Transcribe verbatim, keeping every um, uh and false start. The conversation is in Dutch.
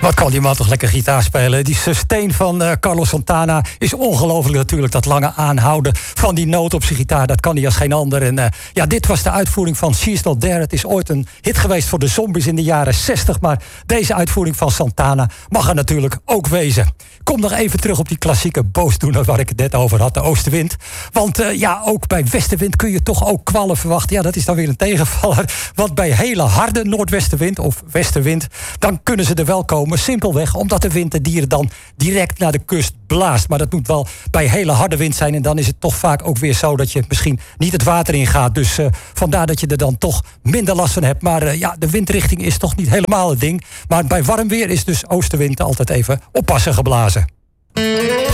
Wat kan die man toch lekker gitaar spelen. Die sustain van uh, Carlos Santana is ongelooflijk natuurlijk. Dat lange aanhouden van die noot op zijn gitaar. Dat kan hij als geen ander. En uh, ja, dit was de uitvoering van She's Not There. Het is ooit een hit geweest voor de Zombies in de jaren zestig. Maar deze uitvoering van Santana mag er natuurlijk ook wezen. Kom nog even terug op die klassieke boosdoener waar ik het net over had. De oostenwind. Want uh, ja, ook bij westenwind kun je toch ook kwallen verwachten. Ja, dat is dan weer een tegenvaller. Want bij hele harde noordwestenwind of westenwind, dan kunnen ze er wel komen. Simpelweg omdat de wind de dieren dan direct naar de kust blaast. Maar dat moet wel bij hele harde wind zijn. En dan is het toch vaak ook weer zo dat je misschien niet het water ingaat. Dus uh, vandaar dat je er dan toch minder last van hebt. Maar uh, ja, de windrichting is toch niet helemaal het ding. Maar bij warm weer is dus oostenwind altijd even oppassen geblazen.